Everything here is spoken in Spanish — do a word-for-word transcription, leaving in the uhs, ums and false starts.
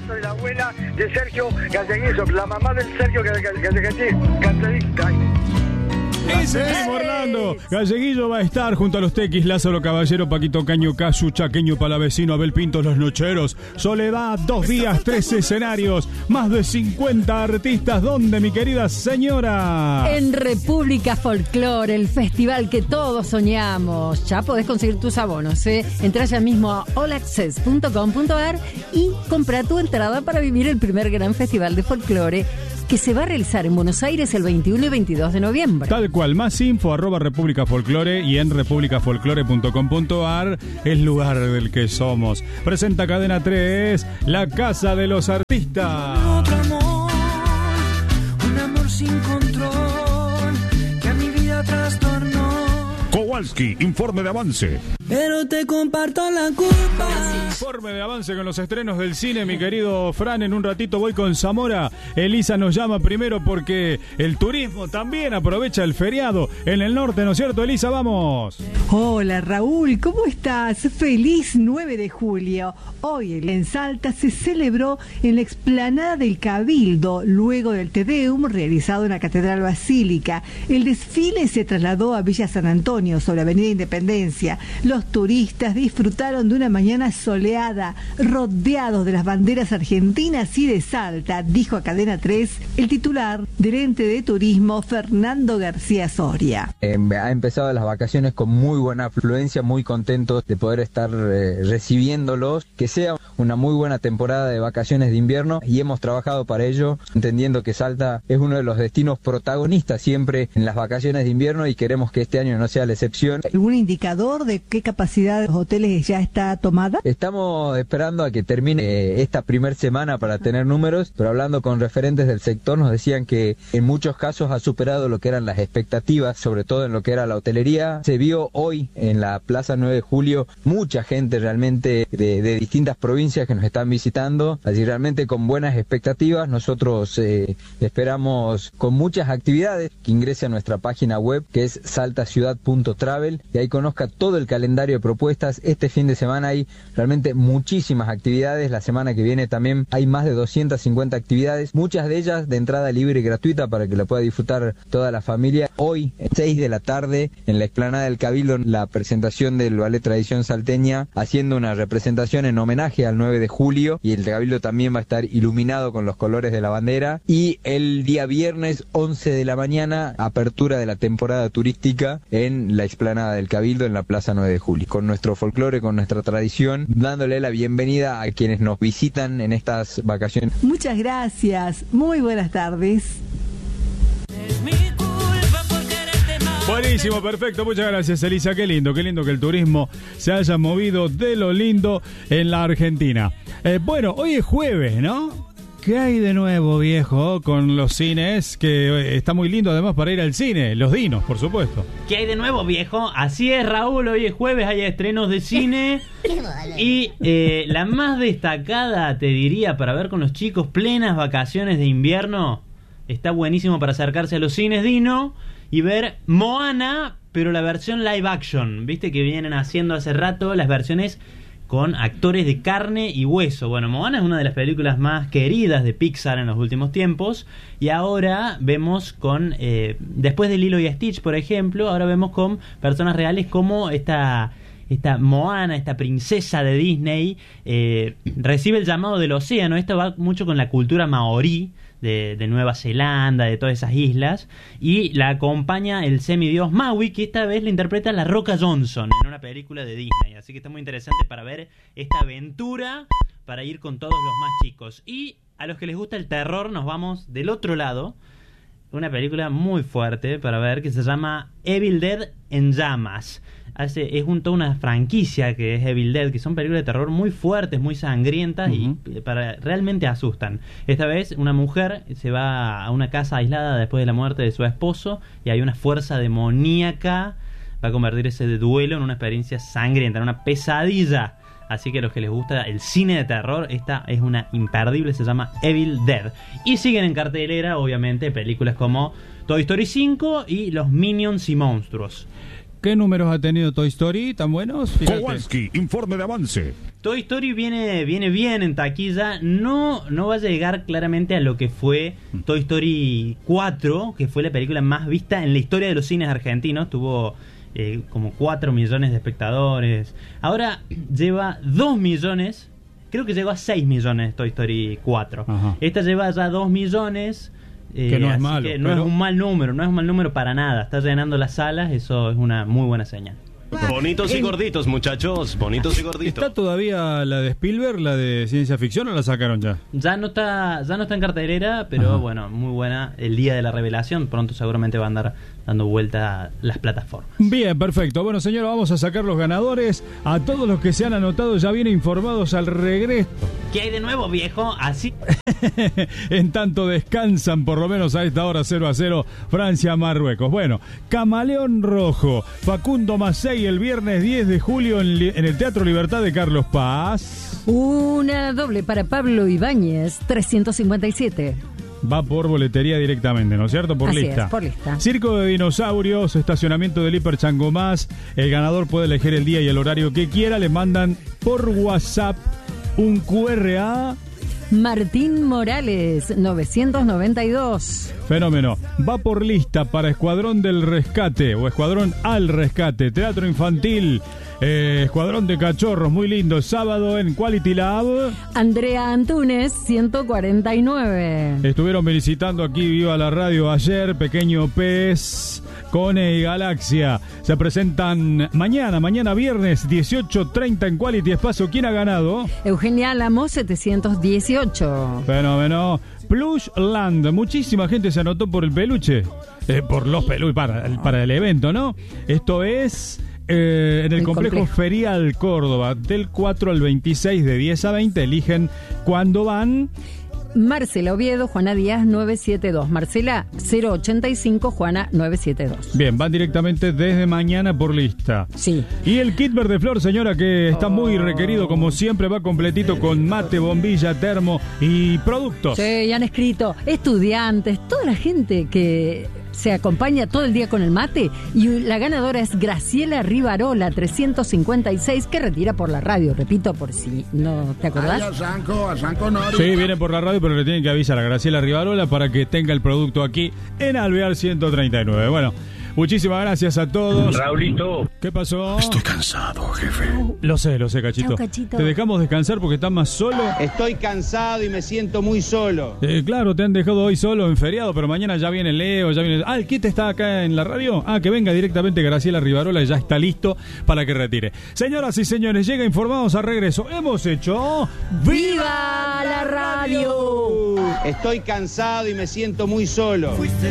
soy la abuela de Sergio Galleguillo, la mamá del Sergio Galleguillo. Ese mismo Orlando Galleguillo va a estar junto a los Tequis, Lázaro Caballero, Paquito Caño, Casu, Chaqueño, Palavecino, Abel Pintos, Los Nocheros, Soledad, dos días, tres escenarios, más de cincuenta artistas. ¿Dónde, mi querida señora? En República Folklore, el festival que todos soñamos. Ya podés conseguir tus abonos, ¿eh? Entrá ya mismo a all access punto com punto a r y compra tu entrada para vivir el primer gran festival de folclore que se va a realizar en Buenos Aires el veintiuno y veintidós de noviembre. Tal cual, más info arroba República Folklore y en república folklore punto com punto a r, el lugar del que somos. Presenta Cadena tres, la casa de los artistas. Otro amor, un amor sin control, que a mi vida trastornó. Kowalski, informe de avance. Pero te comparto la culpa. Informe de avance con los estrenos del cine, mi querido Fran. En un ratito voy con Zamora. Elisa nos llama primero porque el turismo también aprovecha el feriado en el norte, ¿no es cierto, Elisa? Vamos. Hola, Raúl, ¿cómo estás? Feliz nueve de julio. Hoy en Salta se celebró en la explanada del Cabildo, luego del Te Deum realizado en la Catedral Basílica. El desfile se trasladó a Villa San Antonio, sobre Avenida Independencia. Los turistas disfrutaron de una mañana soleada, rodeados de las banderas argentinas y de Salta, dijo a Cadena tres el titular del ente de turismo, Fernando García Soria. Eh, ha empezado las vacaciones con muy buena afluencia, muy contentos de poder estar eh, recibiéndolos, que sea una muy buena temporada de vacaciones de invierno, y hemos trabajado para ello, entendiendo que Salta es uno de los destinos protagonistas siempre en las vacaciones de invierno y queremos que este año no sea la excepción. ¿Algún indicador de qué capacidad de los hoteles ya está tomada? Estamos esperando a que termine eh, esta primer semana para tener números, pero hablando con referentes del sector nos decían que en muchos casos ha superado lo que eran las expectativas, sobre todo en lo que era la hotelería. Se vio hoy en la Plaza nueve de julio mucha gente realmente de, de distintas provincias que nos están visitando, así realmente con buenas expectativas. Nosotros eh, esperamos con muchas actividades que ingrese a nuestra página web, que es salta ciudad punto travel, y ahí conozca todo el calendario de propuestas. Este fin de semana hay realmente muchísimas actividades. La semana que viene también hay más de doscientas cincuenta actividades, muchas de ellas de entrada libre y gratuita para que la pueda disfrutar toda la familia. Hoy, seis de la tarde, en la explanada del Cabildo, la presentación del Ballet Tradición Salteña, haciendo una representación en homenaje al nueve de julio, y el Cabildo también va a estar iluminado con los colores de la bandera. Y el día viernes, once de la mañana, apertura de la temporada turística en la explanada del Cabildo, en la Plaza nueve de julio, con nuestro folclore, con nuestra tradición, dándole la bienvenida a quienes nos visitan en estas vacaciones. Muchas gracias, muy buenas tardes. Buenísimo, perfecto, muchas gracias, Elisa. Qué lindo, qué lindo que el turismo se haya movido de lo lindo en la Argentina. Eh, bueno, hoy es jueves, ¿no? ¿Qué hay de nuevo, viejo, con los cines? Que está muy lindo además para ir al cine, los dinos, por supuesto. ¿Qué hay de nuevo, viejo? Así es, Raúl, hoy es jueves, hay estrenos de cine. Y eh, la más destacada, te diría, para ver con los chicos, plenas vacaciones de invierno, está buenísimo para acercarse a los cines Dino y ver Moana, pero la versión live action. Viste que vienen haciendo hace rato las versiones con actores de carne y hueso. Bueno, Moana es una de las películas más queridas de Pixar en los últimos tiempos, y ahora vemos con, eh, después de Lilo y Stitch, por ejemplo, ahora vemos con personas reales como esta, esta Moana, esta princesa de Disney, eh, recibe el llamado del océano. Esto va mucho con la cultura maorí de, de Nueva Zelanda, de todas esas islas, y la acompaña el semidios Maui, que esta vez le interpreta La Roca Johnson en una película de Disney, así que está muy interesante para ver esta aventura, para ir con todos los más chicos. Y a los que les gusta el terror, nos vamos del otro lado, una película muy fuerte para ver, que se llama Evil Dead en llamas. Hace, es junto a una franquicia que es Evil Dead, que son películas de terror muy fuertes, muy sangrientas, uh-huh. y para realmente asustan. Esta vez una mujer se va a una casa aislada después de la muerte de su esposo, y hay una fuerza demoníaca, va a convertir ese duelo en una experiencia sangrienta, en una pesadilla. Así que a los que les gusta el cine de terror, esta es una imperdible, se llama Evil Dead. Y siguen en cartelera, obviamente, películas como Toy Story cinco y Los Minions y Monstruos. ¿Qué números ha tenido Toy Story? ¿Tan buenos? Fíjate. Kowalski, informe de avance. Toy Story viene, viene bien en taquilla. No, no va a llegar claramente a lo que fue Toy Story cuatro, que fue la película más vista en la historia de los cines argentinos. Tuvo eh, como cuatro millones de espectadores. Ahora lleva dos millones. Creo que llegó a seis millones Toy Story cuatro. Ajá. Esta lleva ya dos millones. Eh, que no es malo. malo. Que no pero... es un mal número, no es un mal número para nada. Está llenando las salas, eso es una muy buena señal. Bonitos y gorditos, muchachos, bonitos y gorditos. ¿Está todavía la de Spielberg, la de ciencia ficción, o la sacaron ya? Ya no está, ya no está en cartelera, pero Ajá. bueno, muy buena. El día de la revelación, pronto seguramente va a andar dando vuelta a las plataformas. Bien, perfecto. Bueno, señora, vamos a sacar los ganadores. A todos los que se han anotado ya bien informados al regreso. ¿Qué hay de nuevo, viejo? Así. En tanto descansan, por lo menos a esta hora, cero a cero, Francia-Marruecos. Bueno, Camaleón Rojo, Facundo Macei, el viernes diez de julio en, en el Teatro Libertad de Carlos Paz. Una doble para Pablo Ibáñez, trescientos cincuenta y siete. Va por boletería directamente, ¿no es cierto? Por Así lista. es, por lista. Circo de dinosaurios, estacionamiento del Hiper Changomás. El ganador puede elegir el día y el horario que quiera. Le mandan por WhatsApp un Q R a Martín Morales, novecientos noventa y dos. Fenómeno. Va por lista para Escuadrón del Rescate o Escuadrón al Rescate. Teatro infantil. Eh, Escuadrón de Cachorros, muy lindo. Sábado en Quality Lab. Andrea Antunes, ciento cuarenta y nueve. Estuvieron visitando aquí Viva la Radio ayer. Pequeño Pez, Cone y Galaxia. Se presentan mañana, mañana viernes, dieciocho treinta en Quality Espacio. ¿Quién ha ganado? Eugenia Álamo, setecientos dieciocho. Fenómeno. Plush Land. Muchísima gente se anotó por el peluche. Eh, por los peluches, para, para el evento, ¿no? Esto es... Eh, en el, el complejo, complejo Ferial Córdoba, del cuatro al veintiséis, de diez a veinte. Eligen cuándo van. Marcela Oviedo, Juana Díaz, novecientos setenta y dos. Marcela, cero ochenta y cinco, Juana, novecientos setenta y dos. Bien, van directamente desde mañana por lista. Sí. Y el kit verde flor, señora, que está muy requerido, como siempre, va completito con mate, bombilla, termo y productos. Sí, y han escrito estudiantes, toda la gente que se acompaña todo el día con el mate. Y la ganadora es Graciela Rivarola, trescientos cincuenta y seis, que retira por la radio. Repito, por si no te acordás. Ay, arranco, arranco, no, sí, viene por la radio, pero le tienen que avisar a Graciela Rivarola para que tenga el producto aquí en Alvear ciento treinta y nueve. Bueno, muchísimas gracias a todos. Raulito. ¿Qué pasó? Estoy cansado, jefe. Lo sé, lo sé, Cachito. Chau, Cachito. Te dejamos descansar porque estás más solo. Estoy cansado y me siento muy solo. Eh, claro, te han dejado hoy solo en feriado, pero mañana ya viene Leo, ya viene... Ah, ¿el kit está acá en la radio? Ah, que venga directamente Graciela Rivarola y ya está listo para que retire. Señoras y señores, llega informados a regreso. Hemos hecho... ¡Viva la radio! Estoy cansado y me siento muy solo.